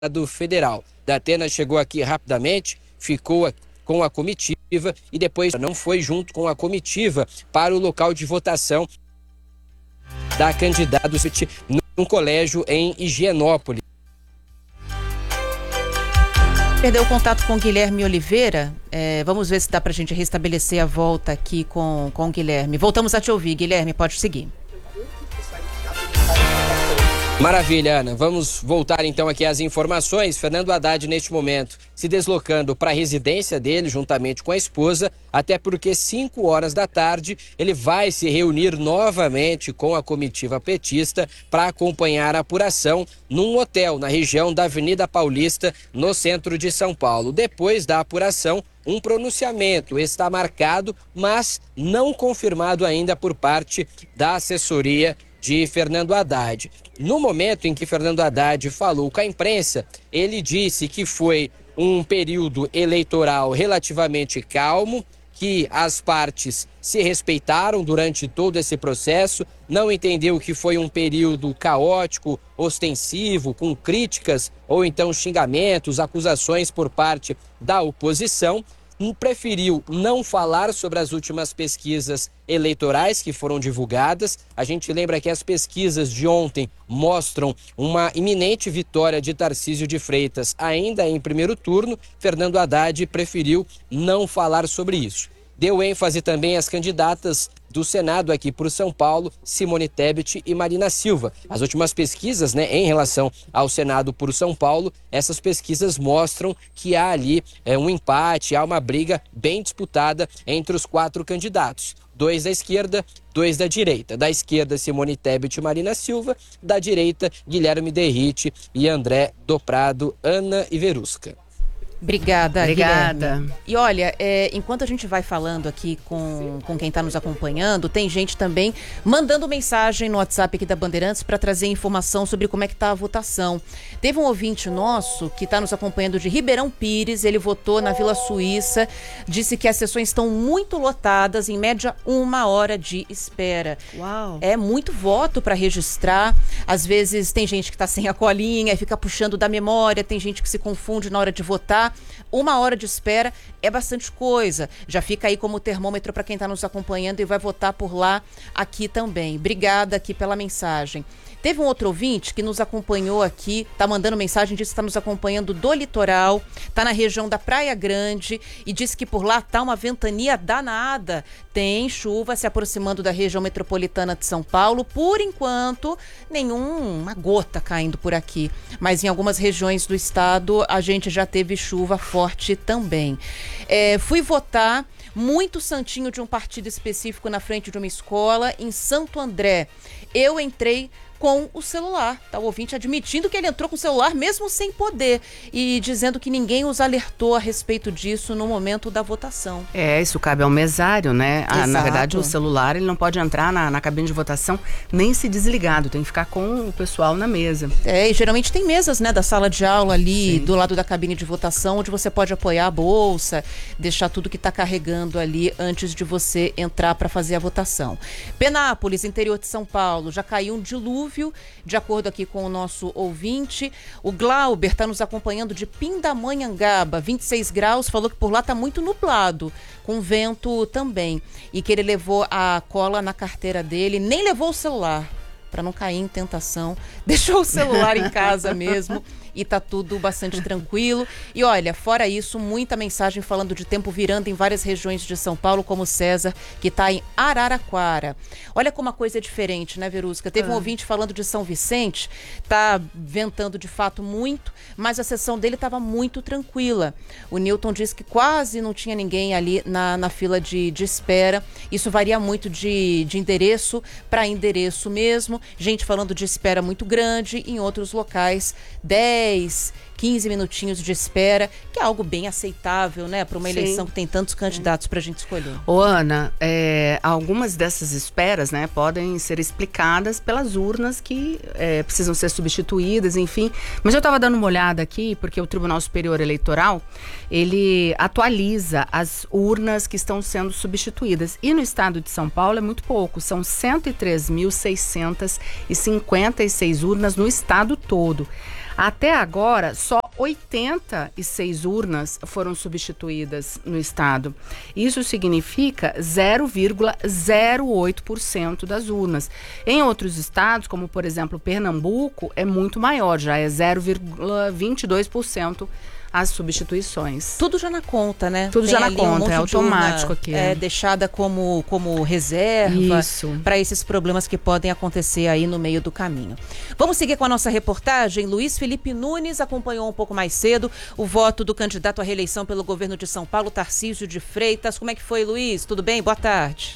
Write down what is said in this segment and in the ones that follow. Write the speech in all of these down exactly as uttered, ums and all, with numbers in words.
Federal. Datena chegou aqui rapidamente, ficou com a comitiva e depois não foi junto com a comitiva para o local de votação da candidata num colégio em Higienópolis. Perdeu o contato com o Guilherme Oliveira. É, vamos ver se dá para a gente restabelecer a volta aqui com, com o Guilherme. Voltamos a te ouvir, Guilherme, pode seguir. Maravilha, Ana. Vamos voltar então aqui às informações. Fernando Haddad, neste momento, se deslocando para a residência dele, juntamente com a esposa, até porque cinco horas da tarde ele vai se reunir novamente com a comitiva petista para acompanhar a apuração num hotel na região da Avenida Paulista, no centro de São Paulo. Depois da apuração, um pronunciamento está marcado, mas não confirmado ainda por parte da assessoria de Fernando Haddad. No momento em que Fernando Haddad falou com a imprensa, ele disse que foi um período eleitoral relativamente calmo, que as partes se respeitaram durante todo esse processo, não entendeu que foi um período caótico, ostensivo, com críticas ou então xingamentos, acusações por parte da oposição. Preferiu não falar sobre as últimas pesquisas eleitorais que foram divulgadas. A gente lembra que as pesquisas de ontem mostram uma iminente vitória de Tarcísio de Freitas ainda em primeiro turno. Fernando Haddad preferiu não falar sobre isso. Deu ênfase também às candidatas do Senado aqui por São Paulo, Simone Tebet e Marina Silva. As últimas pesquisas, né, em relação ao Senado por São Paulo, essas pesquisas mostram que há ali é, um empate, há uma briga bem disputada entre os quatro candidatos. Dois da esquerda, dois da direita. Da esquerda, Simone Tebet e Marina Silva. Da direita, Guilherme Derrite e André do Prado, Ana Iverusca. Obrigada, Obrigada. Guilherme. E olha, é, enquanto a gente vai falando aqui com, com quem está nos acompanhando, tem gente também mandando mensagem no WhatsApp aqui da Bandeirantes para trazer informação sobre como é que está a votação. Teve um ouvinte nosso que está nos acompanhando de Ribeirão Pires, ele votou na Vila Suíça, disse que as sessões estão muito lotadas, em média uma hora de espera. Uau! É muito voto para registrar, às vezes tem gente que está sem a colinha e fica puxando da memória, tem gente que se confunde na hora de votar. Uma hora de espera é bastante coisa. Já fica aí como termômetro para quem está nos acompanhando e vai votar por lá aqui também. Obrigada aqui pela mensagem. Teve um outro ouvinte que nos acompanhou aqui, tá mandando mensagem, disse que está nos acompanhando do litoral, tá na região da Praia Grande e disse que por lá tá uma ventania danada. Tem chuva se aproximando da região metropolitana de São Paulo. Por enquanto, nenhuma gota caindo por aqui. Mas em algumas regiões do estado, a gente já teve chuva forte também. É, fui votar muito santinho de um partido específico na frente de uma escola em Santo André. Eu entrei com o celular, tá? O ouvinte admitindo que ele entrou com o celular mesmo sem poder e dizendo que ninguém os alertou a respeito disso no momento da votação. É, isso cabe ao mesário, né? Ah, na verdade, o celular ele não pode entrar na, na cabine de votação nem se desligado, tem que ficar com o pessoal na mesa. É, e geralmente tem mesas, né, da sala de aula ali, Sim. do lado da cabine de votação, onde você pode apoiar a bolsa, deixar tudo que está carregando ali antes de você entrar para fazer a votação. Penápolis, interior de São Paulo, já caiu um dilúvio. De acordo aqui com o nosso ouvinte, o Glauber está nos acompanhando de Pindamonhangaba, vinte e seis graus, falou que por lá está muito nublado, com vento também, e que ele levou a cola na carteira dele, nem levou o celular, para não cair em tentação, deixou o celular em casa mesmo. E tá tudo bastante tranquilo. E olha, fora isso, muita mensagem falando de tempo virando em várias regiões de São Paulo, como César, que tá em Araraquara. Olha como a coisa é diferente, né, Verusca? Teve ah. um ouvinte falando de São Vicente, tá ventando de fato muito, mas a sessão dele estava muito tranquila. O Newton disse que quase não tinha ninguém ali na, na fila de, de espera. Isso varia muito de, de endereço para endereço mesmo. Gente falando de espera muito grande, em outros locais, dez, quinze minutinhos de espera, que é algo bem aceitável, né, para uma Sim. eleição que tem tantos candidatos para a gente escolher. Ô, Ana, é, algumas dessas esperas, né, podem ser explicadas pelas urnas que é, precisam ser substituídas, enfim. Mas eu estava dando uma olhada aqui, porque o Tribunal Superior Eleitoral, ele atualiza as urnas que estão sendo substituídas. E no estado de São Paulo é muito pouco, são cento e três mil seiscentas e cinquenta e seis urnas no estado todo. Até agora, só oitenta e seis urnas foram substituídas no estado. Isso significa zero vírgula zero oito por cento das urnas. Em outros estados, como por exemplo Pernambuco, é muito maior, já é zero vírgula vinte e dois por cento as substituições. Tudo já na conta, né? Tudo Tem já na ali conta, um monte é automático aqui. É, deixada como, como reserva para esses problemas que podem acontecer aí no meio do caminho. Vamos seguir com a nossa reportagem. Luiz Felipe Nunes acompanhou um pouco mais cedo o voto do candidato à reeleição pelo governo de São Paulo, Tarcísio de Freitas. Como é que foi, Luiz? Tudo bem? Boa tarde.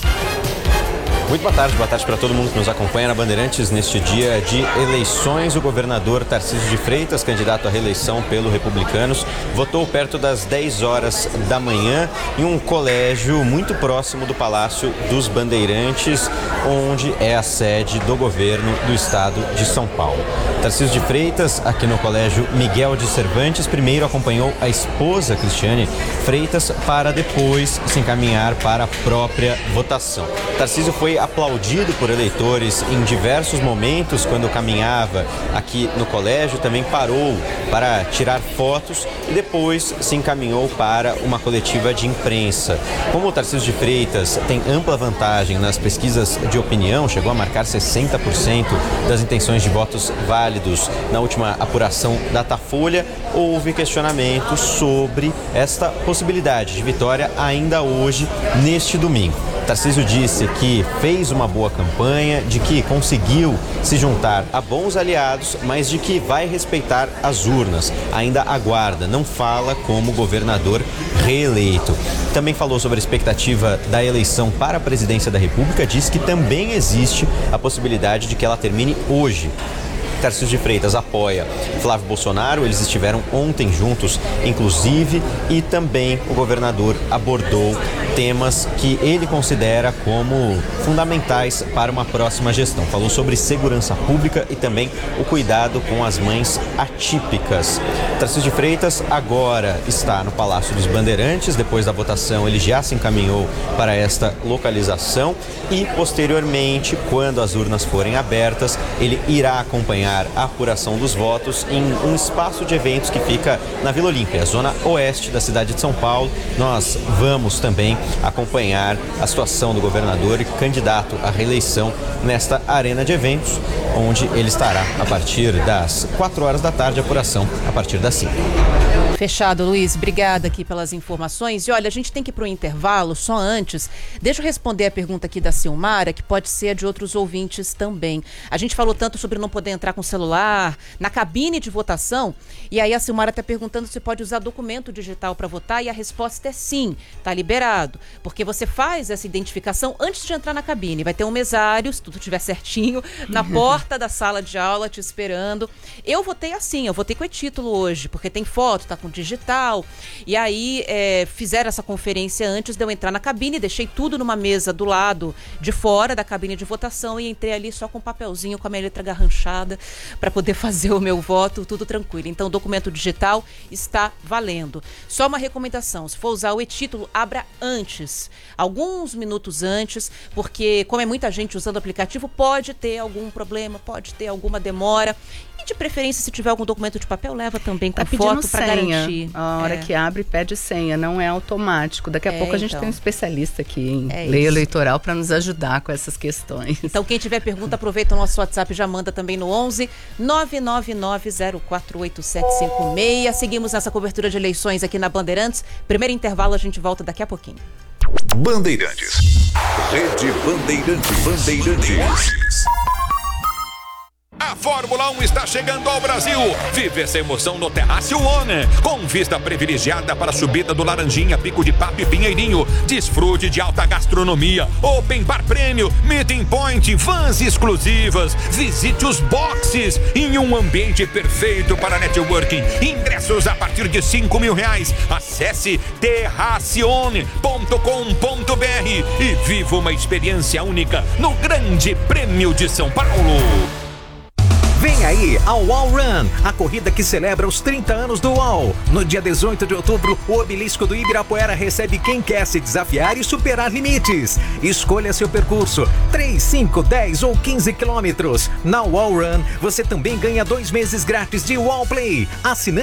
Muito boa tarde, boa tarde para todo mundo que nos acompanha na Bandeirantes neste dia de eleições. O governador Tarcísio de Freitas, candidato à reeleição pelo Republicanos, votou perto das dez horas da manhã em um colégio muito próximo do Palácio dos Bandeirantes, onde é a sede do governo do estado de São Paulo. Tarcísio de Freitas, aqui no colégio Miguel de Cervantes, primeiro acompanhou a esposa Cristiane Freitas para depois se encaminhar para a própria votação. Tarcísio foi aplaudido por eleitores em diversos momentos quando caminhava aqui no colégio, também parou para tirar fotos e depois se encaminhou para uma coletiva de imprensa. Como o Tarcísio de Freitas tem ampla vantagem nas pesquisas de opinião, chegou a marcar sessenta por cento das intenções de votos válidos na última apuração Datafolha, houve questionamentos sobre esta possibilidade de vitória ainda hoje, neste domingo. Tarcísio disse que fez uma boa campanha, de que conseguiu se juntar a bons aliados, mas de que vai respeitar as urnas. Ainda aguarda, não fala como governador reeleito. Também falou sobre a expectativa da eleição para a presidência da República, diz que também existe a possibilidade de que ela termine hoje. Tarcísio de Freitas apoia Flávio Bolsonaro, eles estiveram ontem juntos, inclusive, e também o governador abordou temas que ele considera como fundamentais para uma próxima gestão. Falou sobre segurança pública e também o cuidado com as mães atípicas. Tarcísio de Freitas agora está no Palácio dos Bandeirantes. Depois da votação, ele já se encaminhou para esta localização e, posteriormente, quando as urnas forem abertas, ele irá acompanhar a apuração dos votos em um espaço de eventos que fica na Vila Olímpia, zona oeste da cidade de São Paulo. Nós vamos também acompanhar a situação do governador e candidato à reeleição nesta arena de eventos, onde ele estará a partir das quatro horas da tarde, apuração a partir das cinco. Fechado, Luiz. Obrigada aqui pelas informações. E olha, a gente tem que ir para o intervalo, só antes. Deixa eu responder a pergunta aqui da Silmara, que pode ser a de outros ouvintes também. A gente falou tanto sobre não poder entrar com celular, na cabine de votação, e aí a Silmara está perguntando se pode usar documento digital para votar, e a resposta é sim, está liberado, porque você faz essa identificação antes de entrar na cabine. Vai ter um mesário, se tudo estiver certinho, na porta da sala de aula te esperando. Eu votei assim, eu votei com e-título hoje, porque tem foto, tá com digital, e aí é, fizeram essa conferência antes de eu entrar na cabine, deixei tudo numa mesa do lado de fora da cabine de votação e entrei ali só com um papelzinho, com a minha letra garranchada, para poder fazer o meu voto, tudo tranquilo. Então o documento digital está valendo. Só uma recomendação, se for usar o e-título, abra antes, alguns minutos antes, porque como é muita gente usando o aplicativo, pode ter algum problema, pode ter alguma demora. E de preferência, se tiver algum documento de papel, leva também com tá foto para garantir. A hora é. que abre, pede senha, não é automático. Daqui a é, pouco a gente então. tem um especialista aqui em é lei isso. eleitoral para nos ajudar com essas questões. Então, quem tiver pergunta, aproveita o nosso WhatsApp e já manda também no onze nove nove nove zero quatro oito sete cinco seis. Seguimos nessa cobertura de eleições aqui na Bandeirantes. Primeiro intervalo, a gente volta daqui a pouquinho. Bandeirantes. Rede Bandeirantes. Bandeirantes. A Fórmula um está chegando ao Brasil. Vive essa emoção no Terrácio One, com vista privilegiada para a subida do Laranjinha, Pico de Papo e Pinheirinho. Desfrute de alta gastronomia, open bar prêmio, meeting point, vans exclusivas. Visite os boxes em um ambiente perfeito para networking. Ingressos a partir de cinco mil reais. Acesse terracione ponto com ponto br e viva uma experiência única no Grande Prêmio de São Paulo. Vem aí a Wall Run, a corrida que celebra os trinta anos do Wall. No dia dezoito de outubro, o obelisco do Ibirapuera recebe quem quer se desafiar e superar limites. Escolha seu percurso, três, cinco, dez ou quinze quilômetros. Na Wall Run, você também ganha dois meses grátis de Wall Play. Assinante